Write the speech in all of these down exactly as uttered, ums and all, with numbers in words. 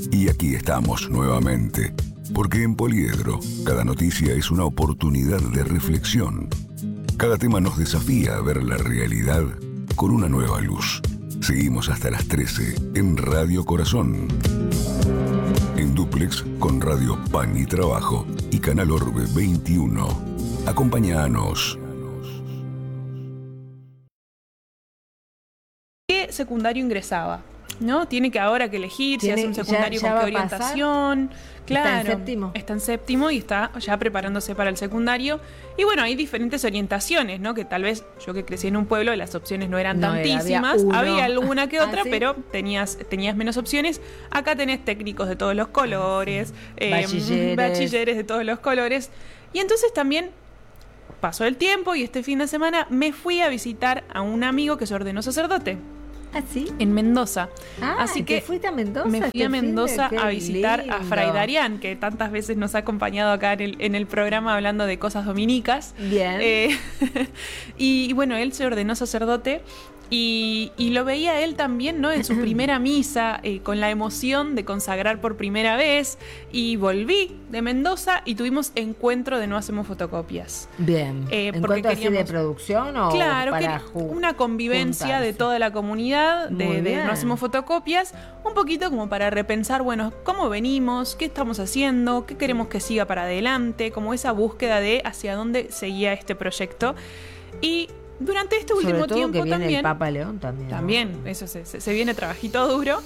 Y aquí estamos nuevamente, porque en Poliedro cada noticia es una oportunidad de reflexión. Cada tema nos desafía a ver la realidad con una nueva luz. Seguimos hasta las trece en Radio Corazón. En dúplex con Radio Pan y Trabajo y Canal Orbe veintiuno. Acompáñanos. ¿Qué secundario ingresaba? ¿No? Tiene que ahora que elegir si hace un secundario ya, ya con qué orientación. Claro, está en séptimo. Está en séptimo y está ya preparándose para el secundario. Y bueno, hay diferentes orientaciones, ¿no? Que tal vez yo que crecí en un pueblo, las opciones no eran no tantísimas. Era, había, había alguna que otra, ¿Ah, sí? pero tenías, tenías menos opciones. Acá tenés técnicos de todos los colores, eh, bachilleres. bachilleres de todos los colores. Y entonces también pasó el tiempo y este fin de semana me fui a visitar a un amigo que se ordenó sacerdote. ¿Ah, sí? En Mendoza. Ah, Así que fuiste a Mendoza. me fui este a Mendoza fin de... a visitar lindo. a Fray Darián, que tantas veces nos ha acompañado acá en el, en el programa hablando de cosas dominicas. Bien. Eh, y, y bueno, él se ordenó sacerdote y, y lo veía él también, ¿no? En su primera misa, eh, con la emoción de consagrar por primera vez. Y volví de Mendoza y tuvimos encuentro de No Hacemos Fotocopias. Bien. Eh, porque ¿Encuentro así queríamos- de producción o Claro, para que ju- una convivencia juntarse? de toda la comunidad, Muy de, de bien. No Hacemos Fotocopias, un poquito como para repensar, bueno, cómo venimos, qué estamos haciendo, qué queremos que siga para adelante, como esa búsqueda de hacia dónde seguía este proyecto. Y durante este Sobre último todo tiempo que viene también... el Papa León también. ¿no? También, eso se, se, se viene trabajito duro.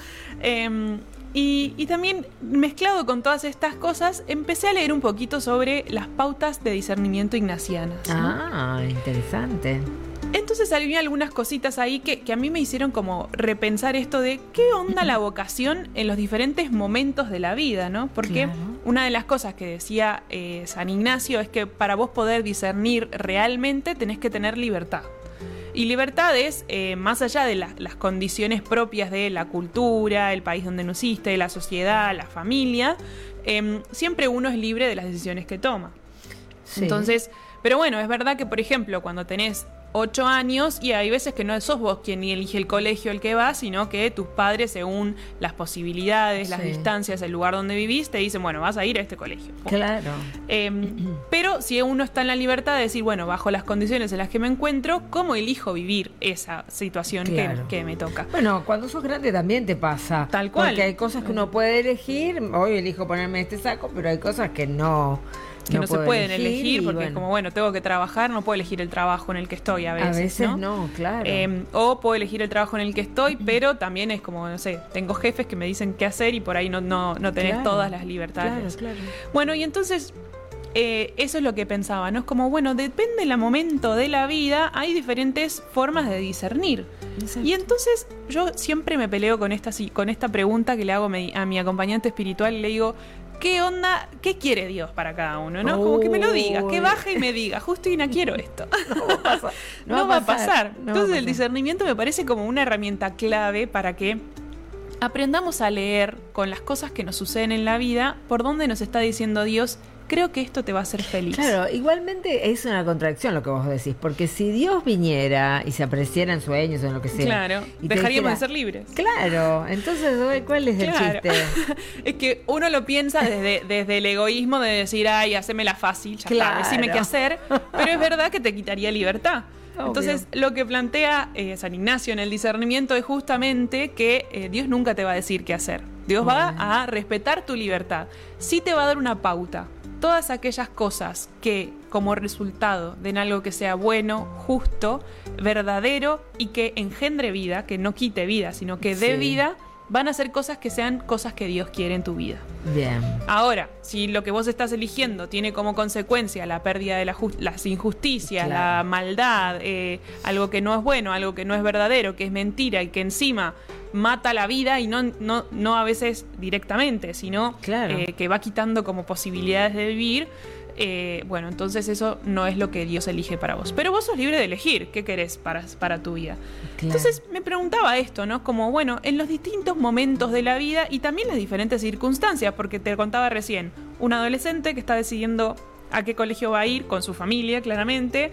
Eh, y, y también, mezclado con todas estas cosas, empecé a leer un poquito sobre las pautas de discernimiento ignacianas, ¿no? Ah, interesante. Entonces salieron algunas cositas ahí que, que a mí me hicieron como repensar esto de qué onda la vocación en los diferentes momentos de la vida, ¿no? Porque Claro. una de las cosas que decía eh, San Ignacio es que para vos poder discernir realmente tenés que tener libertad. Y libertad es, eh, más allá de la- las condiciones propias de la cultura, el país donde naciste, la sociedad, la familia, eh, siempre uno es libre de las decisiones que toma. Sí. Entonces, pero bueno, es verdad que, por ejemplo, cuando tenés ocho años y hay veces que no sos vos quien elige el colegio al que vas, sino que tus padres, según las posibilidades, las Sí. distancias, el lugar donde vivís, te dicen, bueno, vas a ir a este colegio. Claro. Eh, pero si uno está en la libertad de decir, bueno, bajo las condiciones en las que me encuentro, ¿cómo elijo vivir esa situación que- Claro. que, me toca? Bueno, cuando sos grande también te pasa. Tal cual. Porque hay cosas que uno puede elegir. Hoy elijo ponerme este saco, pero hay cosas que no. Que no, se puedo pueden elegir, y porque bueno, como, bueno, tengo que trabajar, no puedo elegir el trabajo en el que estoy a veces, a veces ¿no? no, claro. Eh, o puedo elegir el trabajo en el que estoy, pero también es como, no sé, tengo jefes que me dicen qué hacer y por ahí no, no, no tenés Claro, todas las libertades. claro, claro. Bueno, y entonces eh, eso es lo que pensaba, ¿no? Es como, bueno, depende del momento de la vida, hay diferentes formas de discernir. Exacto. Y entonces yo siempre me peleo con esta, si- con esta pregunta que le hago a mi, a mi acompañante espiritual y le digo, ¿qué onda? ¿Qué quiere Dios para cada uno? ¿No? Como que me lo diga, que baje y me diga, Justina, quiero esto. No va a pasar. No, va a pasar. no va a Entonces el pasar. discernimiento me parece como una herramienta clave para que aprendamos a leer con las cosas que nos suceden en la vida por dónde nos está diciendo Dios, creo que esto te va a hacer feliz. Claro, igualmente es una contradicción lo que vos decís, porque si Dios viniera y se apareciera en sueños o en lo que sea. Claro, y te dejaríamos dijera, de ser libres. Claro, entonces, ¿cuál es el Claro. chiste? Es que uno lo piensa desde, desde el egoísmo de decir, ay, hacémela fácil, ya Claro. está, decime qué hacer, pero es verdad que te quitaría libertad. Obvio. Entonces, lo que plantea eh, San Ignacio en el discernimiento es justamente que eh, Dios nunca te va a decir qué hacer. Dios va Bueno. a respetar tu libertad. Sí te va a dar una pauta. Todas aquellas cosas que como resultado den algo que sea bueno, justo, verdadero y que engendre vida, que no quite vida, sino que dé Sí. vida, van a ser cosas que sean cosas que Dios quiere en tu vida. Bien. Ahora, si lo que vos estás eligiendo tiene como consecuencia la pérdida de la just- las injusticias, Claro. la maldad, eh, algo que no es bueno, algo que no es verdadero, que es mentira y que encima mata la vida y no, no, no a veces directamente, sino Claro. eh, que va quitando como posibilidades de vivir, eh, bueno, entonces eso no es lo que Dios elige para vos. Pero vos sos libre de elegir qué querés para, para tu vida. Claro. Entonces me preguntaba esto, ¿no? Como, bueno, en los distintos momentos de la vida y también las diferentes circunstancias, porque te contaba recién, un adolescente que está decidiendo a qué colegio va a ir con su familia, claramente,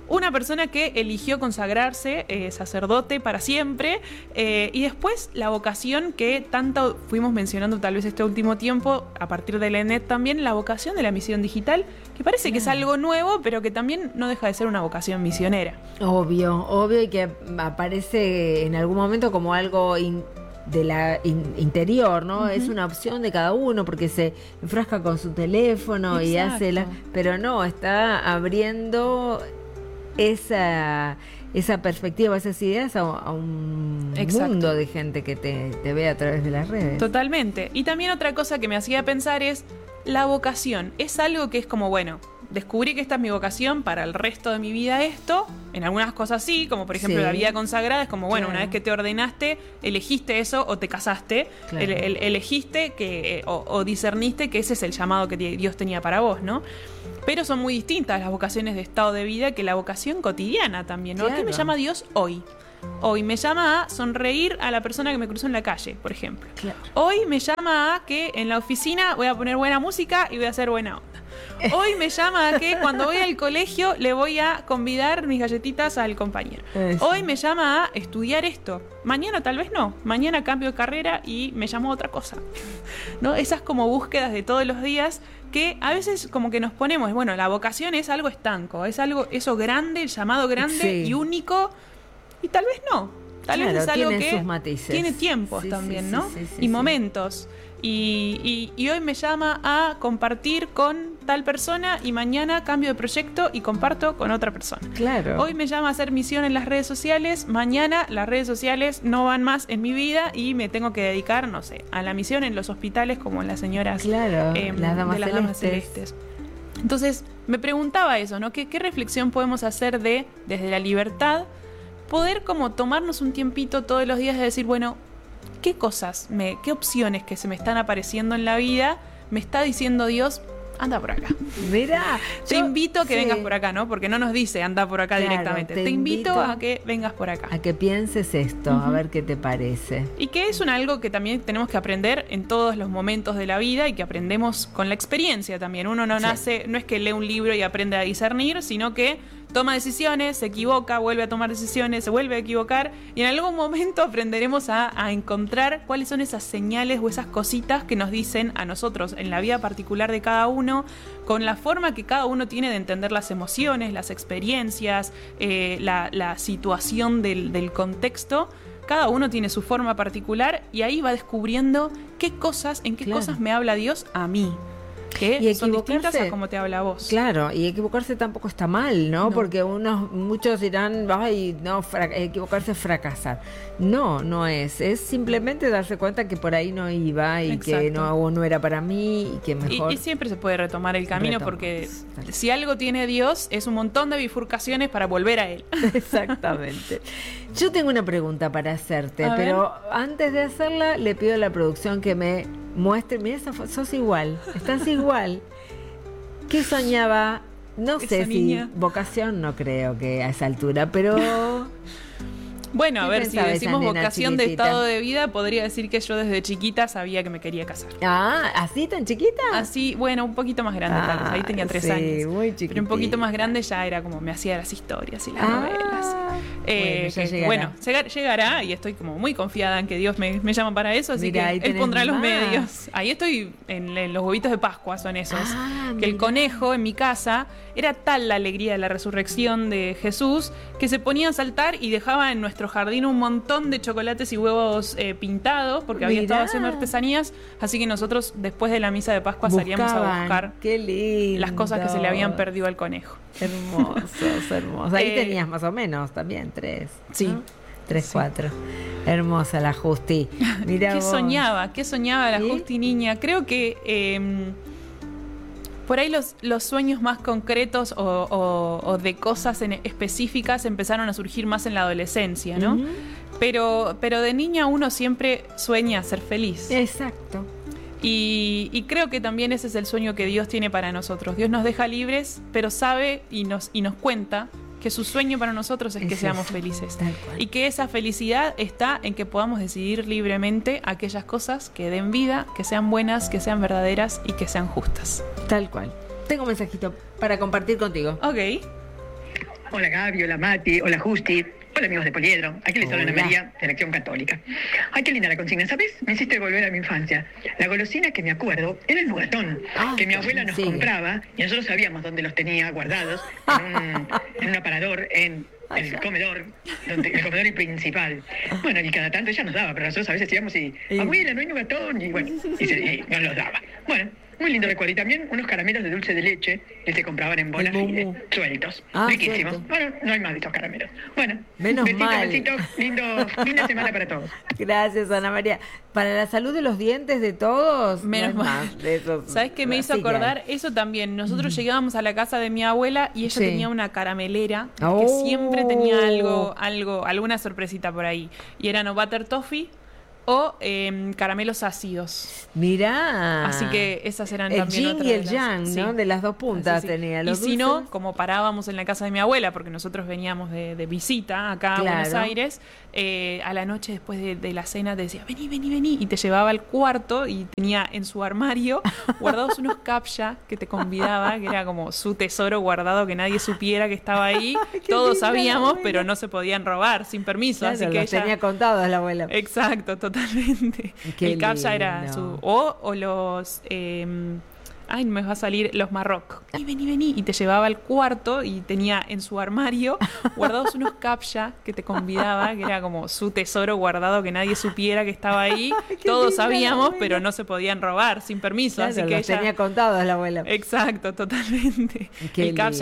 una persona que eligió consagrarse eh, sacerdote para siempre, eh, y después la vocación que tanto fuimos mencionando tal vez este último tiempo, a partir de la E N E T también, la vocación de la misión digital, que parece claro. que es algo nuevo, pero que también no deja de ser una vocación misionera. Obvio, obvio, y que aparece en algún momento como algo in- de la in- interior, ¿no? Uh-huh. Es una opción de cada uno porque se enfrasca con su teléfono. Exacto. Y hace la... Pero no, está abriendo esa, esa perspectiva, esas ideas a, a un Exacto. mundo de gente que te, te ve a través de las redes. Totalmente. Y también otra cosa que me hacía pensar es la vocación. Es algo que es como, bueno, descubrí que esta es mi vocación para el resto de mi vida esto. En algunas cosas sí, como por ejemplo sí. la vida consagrada, es como, bueno, claro. una vez que te ordenaste, elegiste eso o te casaste, claro. el, el, elegiste que o, o discerniste que ese es el llamado que Dios tenía para vos, ¿no? Pero son muy distintas las vocaciones de estado de vida que la vocación cotidiana también, ¿no? Claro. ¿A qué me llama Dios hoy? Hoy me llama a sonreír a la persona que me cruzó en la calle, por ejemplo. Claro. Hoy me llama a que en la oficina voy a poner buena música y voy a hacer buena onda. Hoy me llama a que cuando voy al colegio le voy a convidar mis galletitas al compañero. Eso. Hoy me llama a estudiar esto. Mañana tal vez no. Mañana cambio de carrera y me llamo a otra cosa. ¿No? Esas como búsquedas de todos los días que a veces como que nos ponemos, bueno, la vocación es algo estanco, es algo eso grande, el llamado grande sí. y único, y tal vez no. Tal claro, vez es algo que sus matices. Tiene tiempos sí, también, sí, ¿no? Sí, sí, sí, y sí. momentos. Y, y, y hoy me llama a compartir con tal persona y mañana cambio de proyecto y comparto con otra persona. Claro. Hoy me llama a hacer misión en las redes sociales, mañana las redes sociales no van más en mi vida y me tengo que dedicar, no sé, a la misión en los hospitales como en las señoras claro, eh, las damas de las celestes. damas celestes. Entonces me preguntaba eso, ¿no? ¿Qué, qué reflexión podemos hacer de, desde la libertad, poder como tomarnos un tiempito todos los días de decir, bueno, ¿qué cosas, me, qué opciones que se me están apareciendo en la vida me está diciendo Dios, anda por acá? Mirá, te yo, invito a que sí. vengas por acá, ¿no? Porque no nos dice anda por acá claro, directamente. Te, te invito, invito a que vengas por acá. A que pienses esto, uh-huh. a ver qué te parece. Y que es un algo que también tenemos que aprender en todos los momentos de la vida y que aprendemos con la experiencia también. Uno no sí. nace, no es que lee un libro y aprende a discernir, sino que toma decisiones, se equivoca, vuelve a tomar decisiones, se vuelve a equivocar y en algún momento aprenderemos a, a encontrar cuáles son esas señales o esas cositas que nos dicen a nosotros en la vida particular de cada uno, con la forma que cada uno tiene de entender las emociones, las experiencias, eh, la, la situación del, del contexto. Cada uno tiene su forma particular y ahí va descubriendo qué cosas, en qué claro. cosas me habla Dios a mí. Que y son distintas a como te habla a vos. Claro, y equivocarse tampoco está mal, ¿no? no. Porque unos, muchos dirán, ay, no, fra- equivocarse es fracasar. No, no es. Es simplemente darse cuenta que por ahí no iba y Exacto. que no, no era para mí y que mejor... Y, y siempre se puede retomar el camino Retomas. Porque Exacto. si algo tiene Dios es un montón de bifurcaciones para volver a Él. Exactamente. Yo tengo una pregunta para hacerte, a pero ver. antes de hacerla le pido a la producción que me muestre. Mira, sos igual, estás igual. ¿Qué soñaba? No Esa sé niña. si vocación, no creo que a esa altura, pero... Bueno, a ver, si decimos vocación chiquitita? de estado de vida, podría decir que yo desde chiquita sabía que me quería casar. Ah, ¿así tan chiquita? Así, bueno, un poquito más grande, ah, tal vez. Ahí tenía tres sí, años. Muy chiquitita. Pero un poquito más grande ya era como me hacía las historias y las ah, novelas. Eh, bueno, que, bueno llegar, llegará y estoy como muy confiada en que Dios me, me llama para eso, así Mirá, que Él pondrá más. los medios. Ahí estoy en, en los huevitos de Pascua, son esos. Ah, que el mirá. conejo en mi casa era tal la alegría de la resurrección de Jesús que se ponía a saltar y dejaba en nuestro jardín un montón de chocolates y huevos eh, pintados porque había Mirá. estado haciendo artesanías, así que nosotros después de la misa de Pascua Buscaban. salíamos a buscar Qué lindo. las cosas que se le habían perdido al conejo. Hermosos, hermosos. Ahí Eh, tenías más o menos también tres. Sí. ¿no? Tres, Sí. cuatro. Hermosa la Justi. Mirá ¿Qué vos. soñaba? ¿Qué soñaba la ¿Sí? Justi niña? Creo que eh, por ahí los, los sueños más concretos o, o, o de cosas en específicas empezaron a surgir más en la adolescencia, ¿no? Uh-huh. Pero, pero de niña uno siempre sueña ser feliz. Exacto. Y, y creo que también ese es el sueño que Dios tiene para nosotros. Dios nos deja libres, pero sabe y nos, y nos cuenta que su sueño para nosotros es, es que eso, seamos felices. Tal cual. Y que esa felicidad está en que podamos decidir libremente aquellas cosas que den vida, que sean buenas, que sean verdaderas y que sean justas. Tal cual. Tengo un mensajito para compartir contigo. Ok. Hola Gaby, hola Mati, hola Justi, hola amigos de Poliedro. Aquí les habla Ana Hola. María, de Elección Católica. Ay, qué linda la consigna. ¿Sabes? Me hiciste volver a mi infancia. La golosina que me acuerdo era el nugatón, Ah, que mi abuela nos sí. compraba y nosotros sabíamos dónde los tenía guardados, en un, en un aparador, en el comedor, donde, el comedor principal. Bueno, y cada tanto ella nos daba, pero nosotros a veces íbamos y, abuela, no hay nugatón, y bueno, y, se, y nos los daba. Bueno, muy lindo recuerdo. Y también unos caramelos de dulce de leche que se compraban en bolas Mumu. Fide, sueltos, Ah, riquísimos. suelto. Bueno, no hay más de estos caramelos. Bueno, Menos besitos, mal. besitos, lindo, linda semana para todos. Gracias, Ana María. Para la salud de los dientes de todos, Menos no hay mal. más de esos. ¿Sabes qué me hizo Así que acordar? hay. Eso también. Nosotros llegábamos a la casa de mi abuela y ella Sí. tenía una caramelera Oh. que siempre tenía algo, algo, alguna sorpresita por ahí. Y eran o butter toffee o eh, caramelos ácidos. Mirá. Así que esas eran el también yin otras y el de las- yang, sí. ¿no? De las dos puntas Sí, sí. tenía. Y Los si no, dulces. como parábamos en la casa de mi abuela, porque nosotros veníamos de, de visita acá a Claro. Buenos Aires, eh, a la noche después de, de la cena te decía, vení, vení, vení, y te llevaba al cuarto y tenía en su armario guardados unos captcha que te convidaba, que era como su tesoro guardado, que nadie supiera que estaba ahí. Todos linda la sabíamos, abuela. pero no se podían robar sin permiso. Claro, así que los ella... tenía contados la abuela. Exacto, totalmente. Qué el captcha era lindo. su... O, o los... eh, ay, me va a salir los Marroc. Y vení, vení. Y te llevaba al cuarto y tenía en su armario guardados unos captcha que te convidaba, que era como su tesoro guardado, que nadie supiera que estaba ahí. Todos linda la sabíamos, abuela. pero no se podían robar sin permiso. Claro, así que los ella... tenía contados la abuela. Exacto, totalmente. Qué el captcha